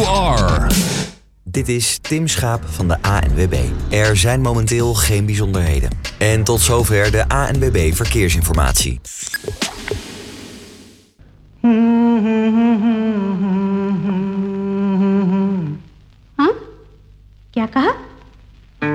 you are. Dit is Tim Schaap van de ANWB. Er zijn momenteel geen bijzonderheden. En tot zover de ANWB Verkeersinformatie.